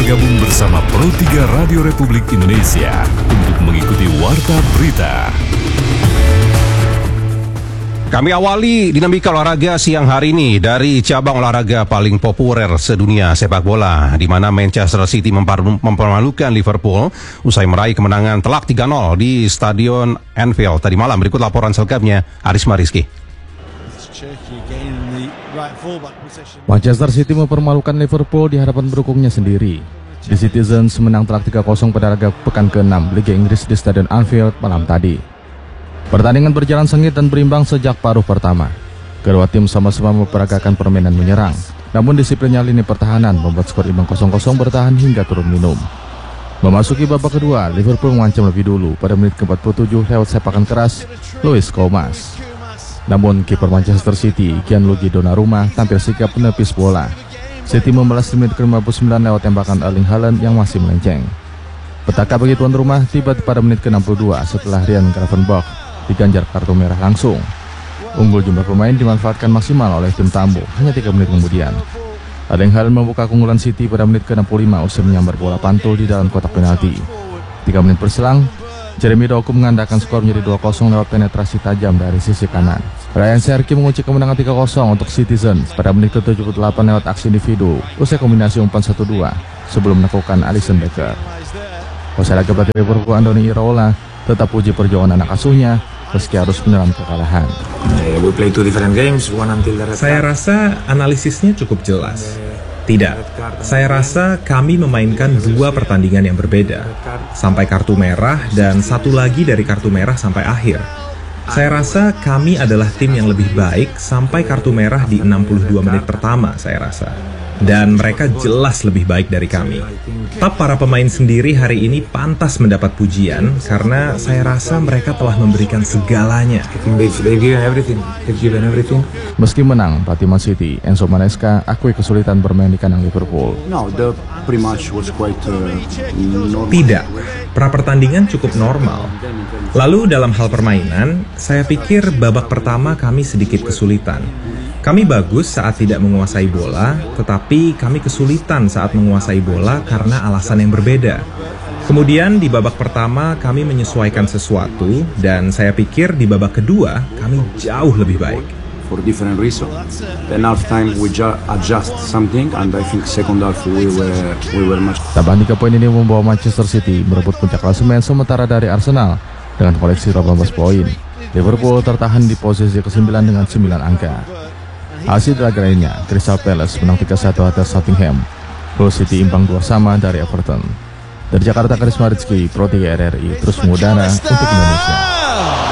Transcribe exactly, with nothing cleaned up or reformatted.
bergabung bersama Pro tiga Radio Republik Indonesia untuk mengikuti Warta Berita. Kami awali dinamika olahraga siang hari ini dari cabang olahraga paling populer sedunia, sepak bola, di mana Manchester City mempermalukan Liverpool usai meraih kemenangan telak tiga nol di Stadion Anfield tadi malam. Berikut laporan selengkapnya, Arisma Rizky. Manchester City mempermalukan Liverpool di hadapan pendukungnya sendiri. The Citizens menang telak tiga kosong pada laga pekan keenam Liga Inggris di Stadion Anfield malam tadi. Pertandingan berjalan sengit dan berimbang sejak paruh pertama. Kedua tim sama-sama memperagakan permainan menyerang, namun disiplinnya lini pertahanan membuat skor imbang kosong kosong bertahan hingga turun minum. Memasuki babak kedua, Liverpool mengancam lebih dulu pada menit ke empat puluh tujuh lewat sepakan keras Luis Comas. Namun kiper Manchester City, Gianluigi Donnarumma, tampil sigap menepis bola. City membalas di menit ke lima puluh sembilan lewat tembakan Erling Haaland yang masih melenceng. Petaka bagi tuan rumah tiba pada menit ke enam puluh dua setelah Ryan Gravenberch diganjar kartu merah langsung. Unggul jumlah pemain dimanfaatkan maksimal oleh tim tamu hanya tiga menit kemudian. Erling Haaland membuka keunggulan City pada menit ke enam puluh lima usai menyambar bola pantul di dalam kotak penalti. Tiga menit berselang, Jeremy Doku mengandalkan skor menjadi dua kosong lewat penetrasi tajam dari sisi kanan. Ryan Cherki mengunci kemenangan tiga kosong untuk Citizens pada menit ke tujuh puluh delapan lewat aksi individu usai kombinasi umpan satu dua sebelum menaklukkan Alisson Becker. Usai laga pelatih Liverpool Andoni Iraola tetap puji perjuangan anak asuhnya meski harus menelan kekalahan. Saya rasa analisisnya cukup jelas. Tidak, saya rasa kami memainkan dua pertandingan yang berbeda, sampai kartu merah dan satu lagi dari kartu merah sampai akhir. Saya rasa kami adalah tim yang lebih baik sampai kartu merah di enam puluh dua menit pertama, saya rasa. Dan mereka jelas lebih baik dari kami. Tetap para pemain sendiri hari ini pantas mendapat pujian karena saya rasa mereka telah memberikan segalanya. Meski menang, pelatih Man City, Enzo Maresca, akui kesulitan bermain di kandang Liverpool. Tidak, pra pertandingan cukup normal. Lalu dalam hal permainan, saya pikir babak pertama kami sedikit kesulitan. Kami bagus saat tidak menguasai bola, tetapi kami kesulitan saat menguasai bola karena alasan yang berbeda. Kemudian di babak pertama kami menyesuaikan sesuatu, dan saya pikir di babak kedua kami jauh lebih baik. For different reasons. Then half time we adjust something, and I think second half we were we were much. Tambahan tiga poin ini membawa Manchester City merebut puncak klasemen sementara dari Arsenal dengan koleksi delapan belas poin. Liverpool tertahan di posisi kesembilan dengan sembilan angka. Hasil laga lainnya, Crystal Palace menang tiga satu atas Nottingham. Hull City imbang dua sama dari Everton. Dari Jakarta, Arisma Rizky, Pro tiga R R I terus mengudara untuk Indonesia.